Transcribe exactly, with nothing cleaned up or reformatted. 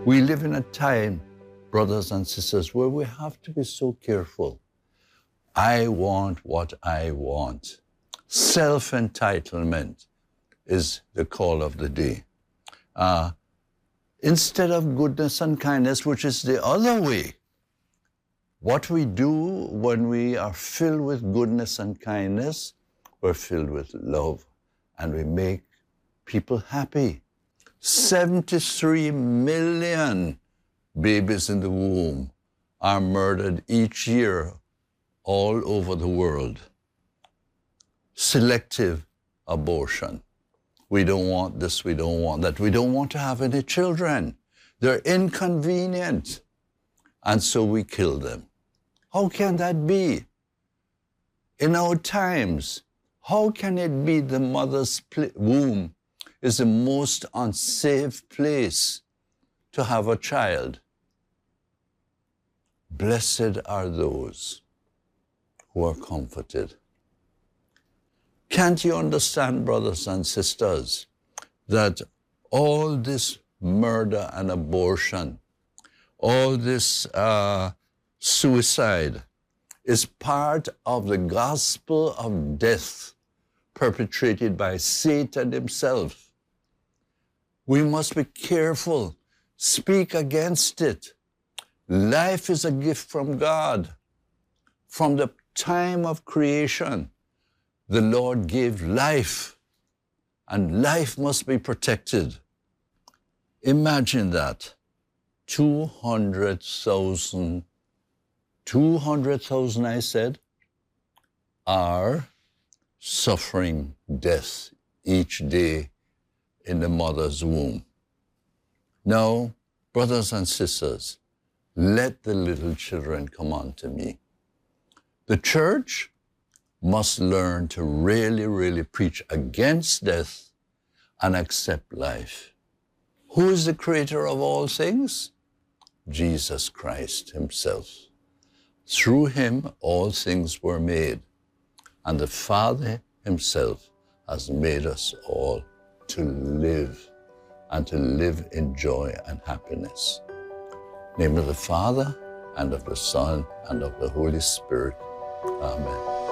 We live in a time, brothers and sisters, where we have to be so careful. I want what I want. Self-entitlement is the call of the day. Uh, instead of goodness and kindness, which is the other way, what we do when we are filled with goodness and kindness, we're filled with love, and we make people happy. seventy-three million babies in the womb are murdered each year all over the world. Selective abortion. We don't want this, we don't want that. We don't want to have any children. They're inconvenient. And so we kill them. How can that be? In our times, how can it be the mother's womb is the most unsafe place to have a child? Blessed are those who are comforted. Can't you understand, brothers and sisters, that all this murder and abortion, all this uh, suicide is part of the gospel of death perpetrated by Satan himself? We must be careful, speak against it. Life is a gift from God. From the time of creation, the Lord gave life, and life must be protected. Imagine that. two hundred thousand, two hundred thousand, I said, are suffering death each day in the mother's womb. Now, brothers and sisters, let the little children come unto me. The church must learn to really, really preach against death and accept life. Who is the creator of all things? Jesus Christ himself. Through him, all things were made, and the Father himself has made us all to live, and to live in joy and happiness. In the name of the Father, and of the Son, and of the Holy Spirit. Amen.